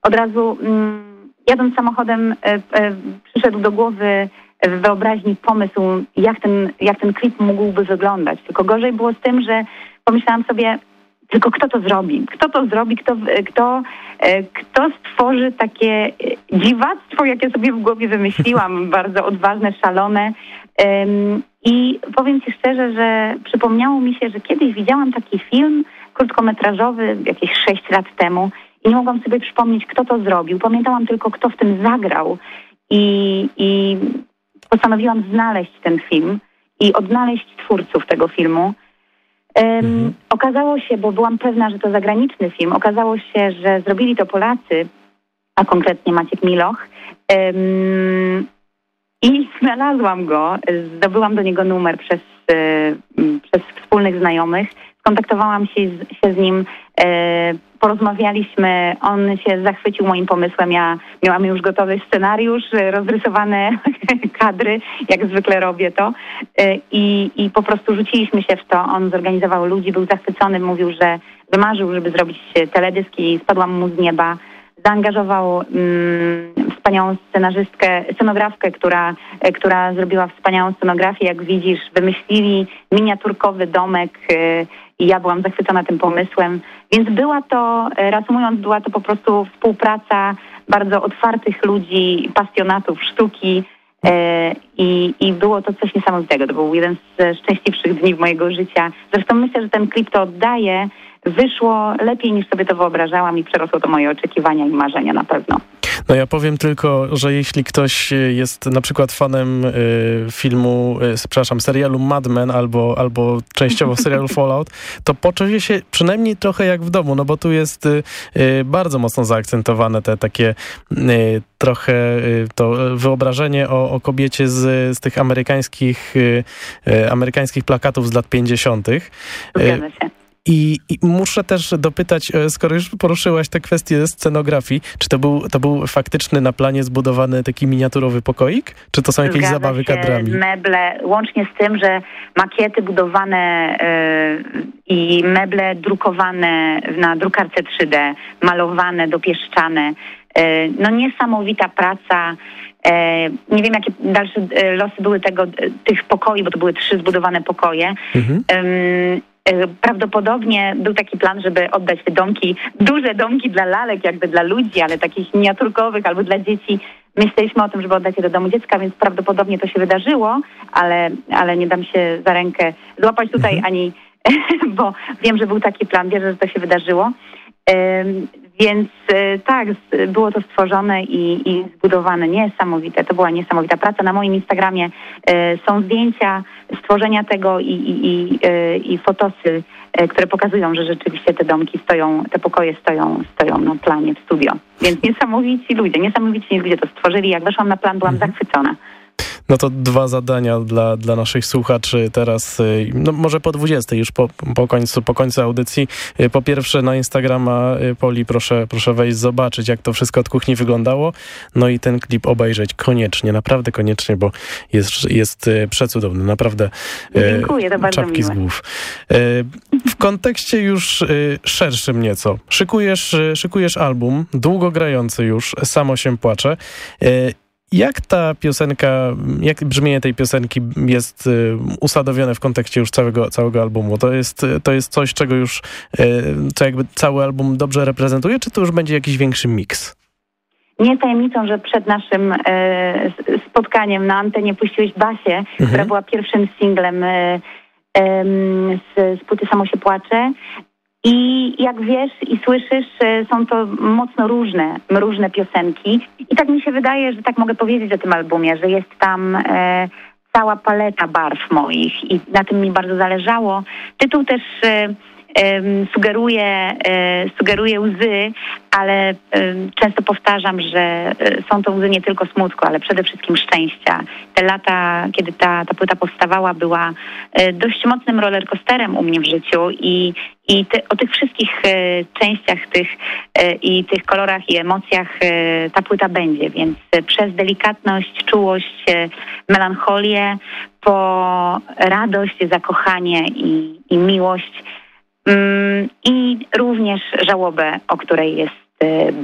od razu jadąc samochodem przyszedł do głowy w wyobraźni pomysł, jak ten klip mógłby wyglądać. Tylko gorzej było z tym, że pomyślałam sobie, tylko kto to zrobi? Kto to zrobi? Kto stworzy takie dziwactwo, jakie sobie w głowie wymyśliłam, bardzo odważne, szalone. I powiem ci szczerze, że przypomniało mi się, że kiedyś widziałam taki film krótkometrażowy jakieś 6 lat temu i nie mogłam sobie przypomnieć, kto to zrobił. Pamiętałam tylko, kto w tym zagrał. I postanowiłam znaleźć ten film i odnaleźć twórców tego filmu. Okazało się, bo byłam pewna, że to zagraniczny film, okazało się, że zrobili to Polacy, a konkretnie Maciek Miloch. I znalazłam go, zdobyłam do niego numer przez wspólnych znajomych, skontaktowałam się z nim, porozmawialiśmy, on się zachwycił moim pomysłem, ja miałam już gotowy scenariusz, rozrysowane kadry, jak zwykle robię to i po prostu rzuciliśmy się w to, on zorganizował ludzi, był zachwycony, mówił, że wymarzył, żeby zrobić teledysk i spadłam mu z nieba. Zaangażował wspaniałą scenografkę, która zrobiła wspaniałą scenografię. Jak widzisz, wymyślili miniaturkowy domek i ja byłam zachwycona tym pomysłem. Więc reasumując, była to po prostu współpraca bardzo otwartych ludzi, pasjonatów sztuki i było to coś niesamowitego. To był jeden z szczęśliwszych dni mojego życia. Zresztą myślę, że ten klip to oddaje. Wyszło lepiej niż sobie to wyobrażałam i przerosło to moje oczekiwania i marzenia na pewno. No ja powiem tylko, że jeśli ktoś jest na przykład fanem serialu Mad Men albo częściowo serialu Fallout, to poczuje się przynajmniej trochę jak w domu, no bo tu jest bardzo mocno zaakcentowane te takie trochę to wyobrażenie o kobiecie z tych amerykańskich plakatów z lat 50. Zgadza się. I muszę też dopytać, skoro już poruszyłaś tę kwestię scenografii, czy to był faktyczny na planie zbudowany taki miniaturowy pokoik? Czy to są jakieś zabawy kadrami? Meble, łącznie z tym, że makiety budowane i meble drukowane na drukarce 3D, malowane, dopieszczane. No niesamowita praca. Nie wiem, jakie dalsze losy były tych pokoi, bo to były 3 zbudowane pokoje. Prawdopodobnie był taki plan, żeby oddać te domki, duże domki dla lalek, jakby dla ludzi, ale takich miniaturkowych albo dla dzieci. Myśleliśmy o tym, żeby oddać je do domu dziecka, więc prawdopodobnie to się wydarzyło, ale nie dam się za rękę złapać tutaj ani, bo wiem, że był taki plan, wierzę, że to się wydarzyło. Więc tak, było to stworzone i zbudowane. Niesamowite. To była niesamowita praca. Na moim Instagramie są zdjęcia stworzenia tego i fotosy, które pokazują, że rzeczywiście te domki te pokoje stoją na planie w studio. Więc niesamowici ludzie to stworzyli. Jak weszłam na plan, byłam zachwycona. No to 2 zadania dla naszych słuchaczy teraz, no może po 20 już po końcu audycji. Po pierwsze na Instagrama Poli proszę wejść, zobaczyć, jak to wszystko od kuchni wyglądało. No i ten klip obejrzeć koniecznie, naprawdę koniecznie, bo jest przecudowny, naprawdę. Dziękuję, to bardzo czapki miłe. z głów. W kontekście już szerszym nieco. Szykujesz album, długogrający już, Samo się płacze. Jak ta piosenka, jak brzmienie tej piosenki jest usadowione w kontekście już całego albumu? To jest coś, co jakby cały album dobrze reprezentuje, czy to już będzie jakiś większy miks? Nie jest tajemnicą, że przed naszym spotkaniem na antenie puściłeś Basię, która była pierwszym singlem z płyty Samo się płacze. I jak wiesz i słyszysz, są to mocno różne piosenki. I tak mi się wydaje, że tak mogę powiedzieć o tym albumie, że jest tam cała paleta barw moich i na tym mi bardzo zależało. Tytuł też sugeruje łzy, ale często powtarzam, że są to łzy nie tylko smutku, ale przede wszystkim szczęścia. Te lata, kiedy ta płyta powstawała, była dość mocnym rollercoasterem u mnie w życiu i o tych wszystkich częściach i tych kolorach i emocjach ta płyta będzie, więc przez delikatność, czułość, melancholię, po radość, zakochanie i miłość i również żałobę, o której jest